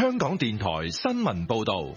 香港電台新聞報道。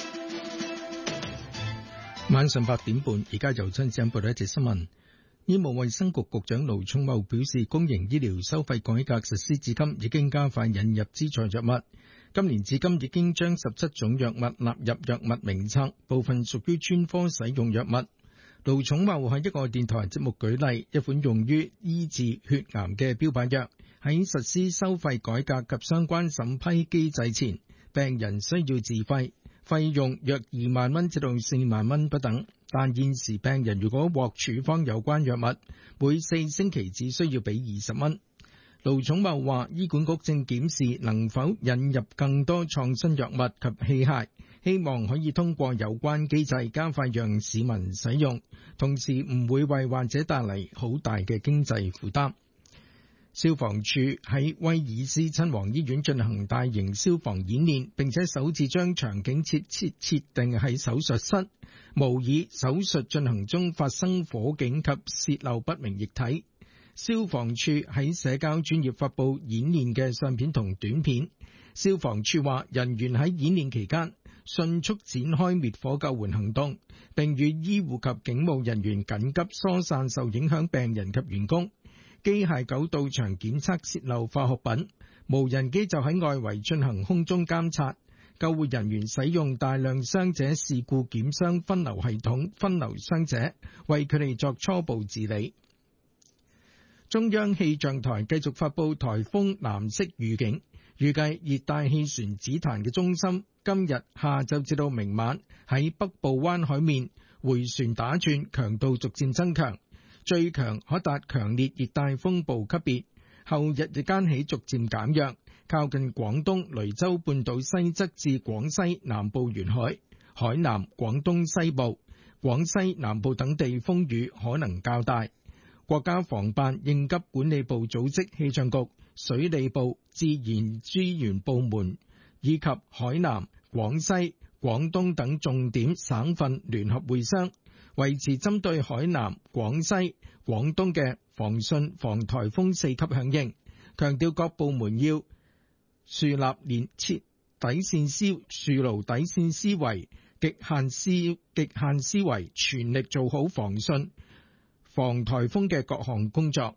晚上8點半，而家由張子欣報道一節新聞。醫務衛生局局長盧寵茂表示，公營醫療收費改革實施至今，已經加快引入資助藥物。今年至今已經將17種藥物納入藥物名冊，部分屬於專科使用藥物。盧寵茂喺一個電台節目舉例，一款用於醫治血癌嘅標靶藥，喺實施收費改革及相關審批機制前，病人需要自費，費用約2萬蚊至到4萬蚊不等。但現時病人如果獲處方有關藥物，每4星期只需要俾20蚊。盧寵茂話，醫管局正檢視能否引入更多創新藥物及器械，希望可以通過有關機制加快讓市民使用，同時唔會為患者帶嚟好大嘅經濟負擔。消防處喺威爾斯親王醫院進行大型消防演練，並且首次將場景設定喺手術室，模擬手術進行中發生火警及洩漏不明液體。消防處喺社交專頁發布演練嘅相片同短片。消防處話，人員喺演練期間迅速展開滅火救援行動，並與醫護及警務人員緊急疏散受影響病人及員工。機械狗到場檢測洩漏化學品，無人機就喺外圍進行空中監察。救護人員使用大量傷者事故檢傷分流系統分流傷者，為佢哋作初步治理。中央氣象台繼續發布颱風藍色預警，預計熱帶氣旋紫檀嘅中心今日下晝至到明晚喺北部灣海面迴旋打轉，強度逐漸增強，最強可達強烈熱帶風暴級別。後日日間起逐漸減弱，靠近廣東雷州半島西側至廣西南部沿海、海南、廣東西部、廣西南部等地風雨可能較大。國家防辦應急管理部組織氣象局、水利部、自然資源部門以及海南、廣西、廣東等重點省份聯合會商，維持針對海南、廣西、廣東嘅防汛防颱風4級響應，強調各部門要樹牢底線思維、極限思維，全力做好防汛防颱風嘅各項工作。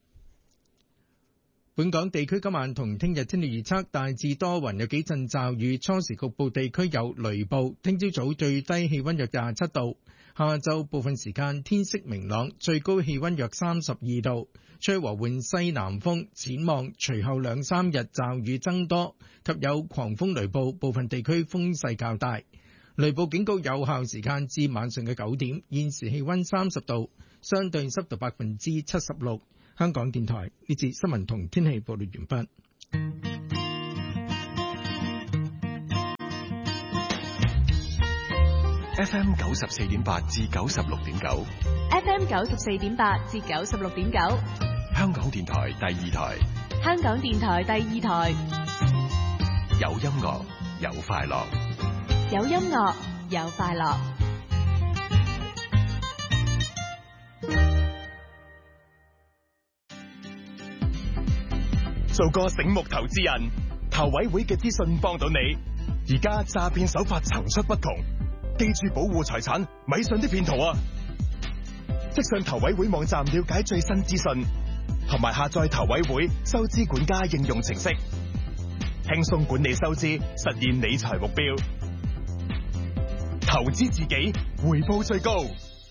本港地區今晚同聽日天氣預測，大致多雲，有幾陣驟雨，初時局部地區有雷暴。聽朝早最低氣溫約27度，下晝部分時間天色明朗，最高氣溫約32度，吹和緩西南風。展望隨後2-3日驟雨增多，及有狂風雷暴，部分地區風勢較大。雷暴警告有效時間至晚上嘅9點。現時氣溫30度，相對濕度76%。香港電台呢節新聞同天氣報道完畢。 FM 94.8至96.9 ，FM 94.8至96.9， 香港電台第2台， 香港電台第2台， 有音樂有快樂， 有音樂有快樂。 做個醒目投資人，投委會嘅資訊幫到你。而家詐騙手法層出不窮，記住保護財產，咪信啲騙徒啊！即上投委會網站了解最新資訊，同埋下載投委會收支管家應用程式，輕鬆管理收支，實現理財目標。投資自己，回報最高。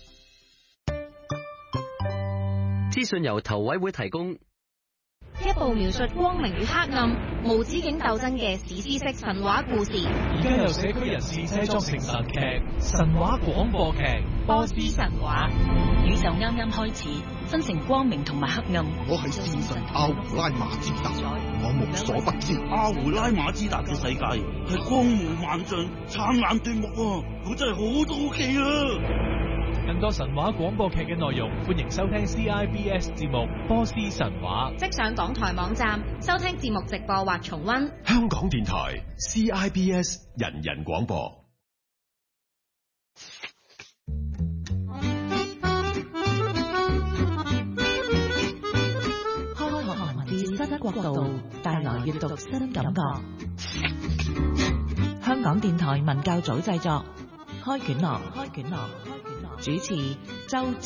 資訊由投委會提供。 一部描述光明與黑暗、無止境鬥爭嘅史詩式神話故事。 而家由社區人士製作成神劇、神話廣播劇《 波斯神話》。 宇宙啱啱開始，分成光明同埋黑暗。 我係戰神阿胡拉馬茲達，我無所不知。 阿胡拉馬茲達嘅世界係光芒萬丈、燦爛奪目啊！我真係好好奇啊！ 更多神話廣播劇嘅內容，歡迎收聽 CIBS 節目《波斯神話》。 即上港台網站收聽節目直播或重溫。 香港電台 CIBS 人人廣播。 開學文字新國度，帶來閱讀新感覺。 香港電台文教組製作。開卷樂，主持周志